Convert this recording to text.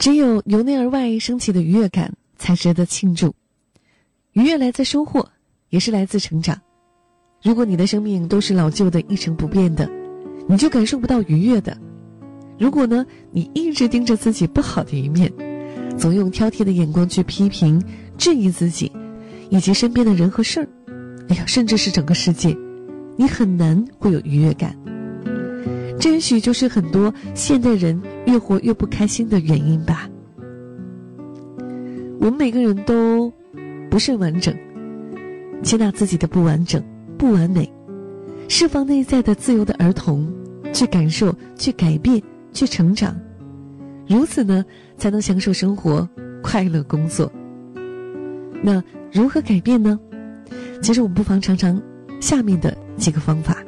只有由内而外升起的愉悦感才值得庆祝。愉悦来自收获，也是来自成长。如果你的生命都是老旧的一成不变的，你就感受不到愉悦的。如果呢，你一直盯着自己不好的一面，总用挑剔的眼光去批评质疑自己以及身边的人和事儿，甚至是整个世界，你很难会有愉悦感。这也许就是很多现代人越活越不开心的原因吧。我们每个人都不甚完整，接纳自己的不完整、不完美，释放内在的自由的儿童，去感受、去改变、去成长，如此呢，才能享受生活，快乐工作。那如何改变呢？其实我们不妨尝尝下面的几个方法。